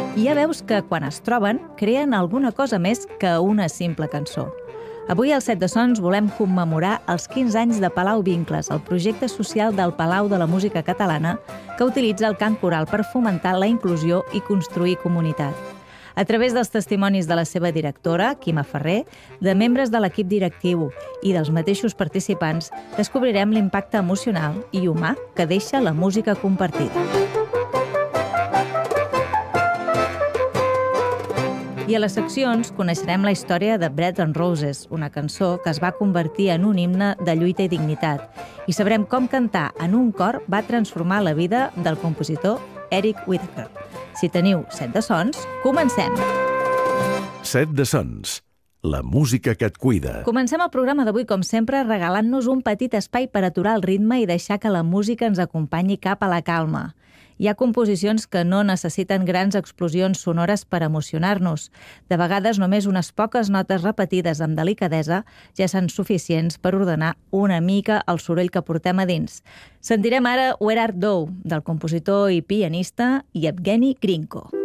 I ja veus que quan es troben, creen alguna cosa més que una simple cançó. Avui al Set de Sons volem commemorar els 15 anys de Palau Vincles, el projecte social del Palau de la Música Catalana que utilitza el cant coral per fomentar la inclusió i construir comunitat. A través dels testimonis de la seva directora, Quima Ferrer, de membres de l'equip directiu i dels mateixos participants, descobrirem l'impacte emocional i humà que deixa la música compartida. I a les seccions coneixerem la història de Bread and Roses, una cançó que es va convertir en un himne de lluita i dignitat. I sabrem com cantar en un cor va transformar la vida del compositor Eric Whitacre. Si teniu Set de Sons, comencem! Set de Sons, la música que et cuida. Comencem el programa d'avui, com sempre, regalant-nos un petit espai per aturar el ritme i deixar que la música ens acompanyi cap a la calma. Hi ha composicions que no necessiten grans explosions sonores per emocionar-nos. De vegades, només unes poques notes repetides amb delicadesa ja són suficients per ordenar una mica el soroll que portem a dins. Sentirem ara Where Art Thou, del compositor i pianista Yevgeny Grinko.